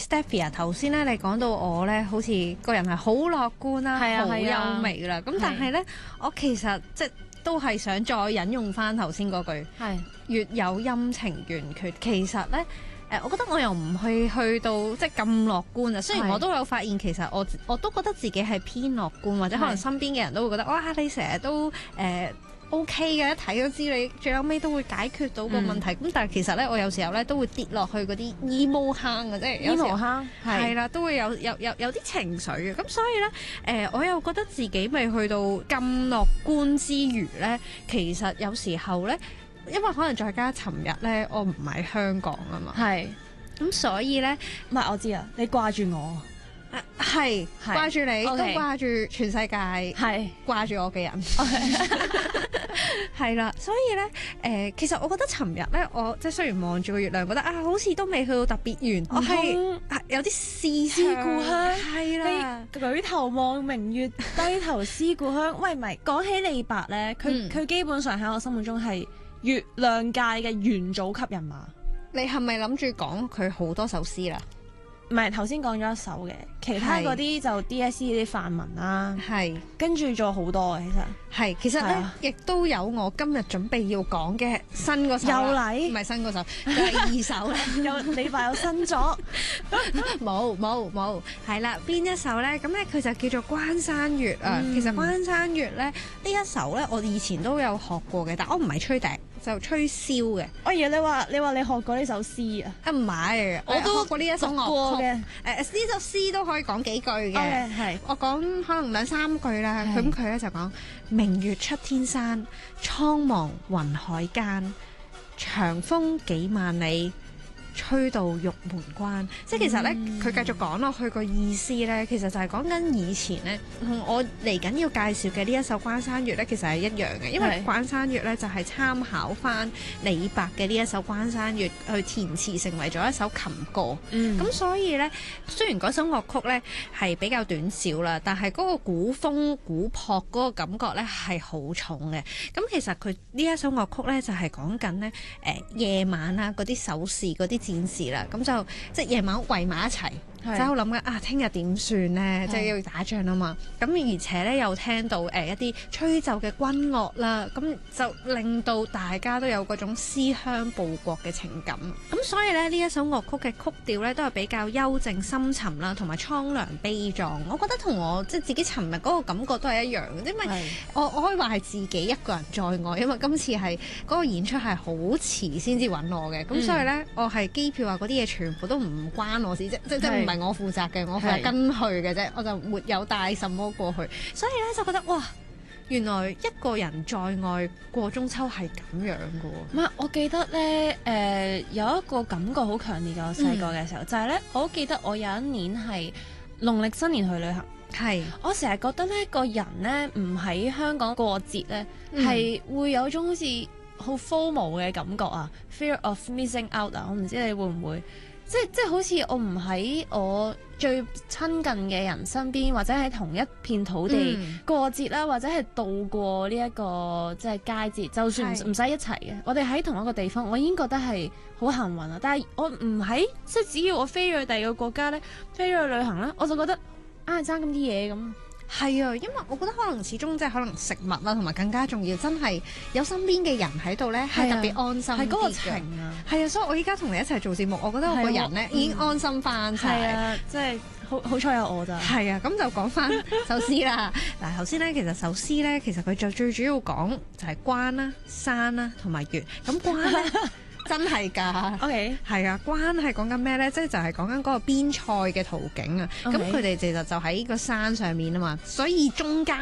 Stephy 頭先咧，你講到我咧，好似個人係好樂觀啦，好優美啦。咁但係咧，我其實即係都係想再引用翻頭先嗰句，月有陰晴圓缺。其實咧，我覺得我又唔去到即係咁樂觀啊。雖然我都有發現，其實我都覺得自己係偏樂觀，或者可能身邊嘅人都會覺得，哇！你成日都OK 嘅，一睇都知你最後尾都會解決到個問題。咁但係其實咧，我有時候咧都會跌落去嗰啲 emo 坑嘅，即係 emo 坑係啦，都會有啲情緒嘅。咁所以咧，我又覺得自己未去到咁樂觀之餘咧，其實有時候咧，因為可能再加尋日咧，我唔喺香港啊嘛，咁所以咧， 唔係我知啊，你掛住我。 係掛住你，都掛住全世界，掛住我嘅人，係啦。所以咧，其實我覺得尋日咧，我即係雖然望住個月亮，覺得好似都未去到特別遠，我係有啲思故鄉，係啦， 舉頭望明月，低頭思故鄉。喂，唔係講起李白咧，佢基本上喺我心目中係月亮界嘅元祖級人馬。 你係咪諗住講佢好多首詩啦？ 唔係，頭先講咗一首嘅，其他嗰啲就 DSE 啲範文啦，跟住仲有好多嘅其實咧，亦都有我今日準備要講嘅新嗰首，又嚟唔係新嗰首，第二首咧， 有李白有新作， 冇，係啦，邊一首咧？咁咧佢就叫做《關山月》啊。其實《關山月》咧呢一首咧，我以前都有學過嘅，但我唔係吹笛，就吹簫嘅。 我以為你話你學過呢首詩啊？ 唔係，我都學過呢一首樂曲嘅。呢首詩都可以講幾句嘅。我講可能2-3句啦。咁佢咧就講：明月出天山，蒼茫雲海間，長風幾萬里，吹到玉門關。即係其實咧，佢繼續講落去個意思咧，其實就係講緊以前咧，我嚟緊要介紹嘅呢一首《關山月》咧，其實係一樣嘅，因為《關山月》咧就係參考翻李白嘅呢一首《關山月》去填詞，成為咗一首琴歌。咁所以咧，雖然嗰首樂曲咧係比較短小啦，但係嗰個古風古樸嗰個感覺咧係好重嘅。咁其實佢呢一首樂曲咧就係講緊咧夜晚啊嗰啲守士嗰啲戰士啦，咁就即係夜晚圍埋一齊，就喺度諗緊聽日點算呢？即係要打仗啊嘛。咁而且咧又聽到一啲吹奏嘅軍樂啦，咁就令到大家都有嗰種思鄉報國嘅情感。咁所以咧呢一首樂曲嘅曲調咧都係比較幽靜深沉啦，同埋蒼涼悲壯。我覺得同我即係自己尋日嗰個感覺都係一樣嘅，因為我可以話係自己一個人在外，因為今次係嗰個演出係好遲先至揾我嘅，咁所以咧我係機票啊嗰啲嘢全部都唔關我事，即唔係我負責嘅，我負責跟去嘅啫，我就沒有帶什麼過去，所以咧就覺得哇，原來一個人在外過中秋係咁樣嘅喎。 唔係，我記得咧有一個感覺好強烈嘅，我細個嘅時候，就係咧，我好記得我有一年係農曆新年去旅行，我成日覺得咧個人咧唔喺香港過節咧，係會有種好似好 FOMO 嘅感覺啊 ，fear of missing out 啊，我唔知你會唔會？即係好似我唔喺我最親近嘅人身邊，或者喺同一片土地過節啦，或者係度過呢一個即係佳節，就算唔使一齊嘅，我哋喺同一個地方，我已經覺得係好幸運啊！但係我唔喺，即係只要我飛咗去第二個國家咧，飛咗去旅行咧，我就覺得爭咁啲嘢咁。 係啊，因為我覺得可能始終即係可能食物啦，同埋更加重要，真係有身邊嘅人喺度咧，係特別安心啲嘅。係嗰個情啊！係啊，所以我依家同你一齊做節目，我覺得我個人咧已經安心翻晒。係啊， 即係好彩有我咋。 係啊，咁就講翻首詩啦。嗱，頭先咧其實首詩咧，其實佢就最主要講就係關啦、山啦同埋月。咁關咧。真係㗎，OK，係啊，關係講緊咩咧？即係就係講緊嗰個邊塞嘅途徑啊。咁佢哋其實就喺個山上面啊嘛，所以中間